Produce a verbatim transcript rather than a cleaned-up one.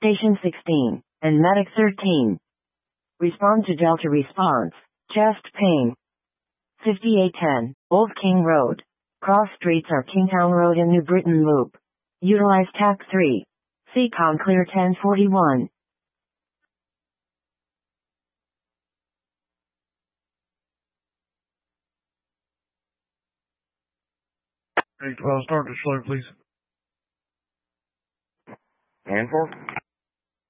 Station sixteen, and Medic thirteen. Respond to Delta response. Chest pain. fifty-eight ten, Old King Road. Cross streets are Kingtown Road and New Britain Loop. Utilize T A C three. C COM clear ten forty-one. eight twelve, start to slow, please. And four.